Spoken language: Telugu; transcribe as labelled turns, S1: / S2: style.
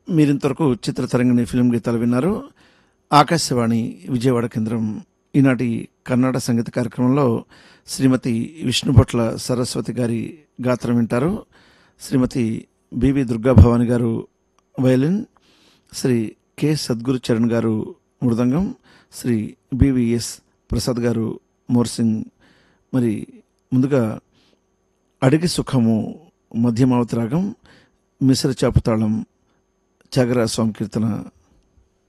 S1: మీరింతవరకు చిత్రతరంగిణి ఫిలిం గీతాలు విన్నారు. ఆకాశవాణి విజయవాడ కేంద్రం ఈనాటి కర్ణాటక సంగీత కార్యక్రమంలో శ్రీమతి విష్ణుభొట్ల సరస్వతి గారి గాత్రం వింటారు. శ్రీమతి బివి దుర్గాభవాని గారు వయలిన్, శ్రీ కె సద్గురు చరణ్ గారు మృదంగం, శ్రీ బివిఎస్ ప్రసాద్ గారు మోర్సింగ్. మరి ముందుగా అడిగి సుఖము మధ్యమావతి రాగం, మిశ్ర చాపుతాళం, త్యాగరాజ స్వామి కీర్తన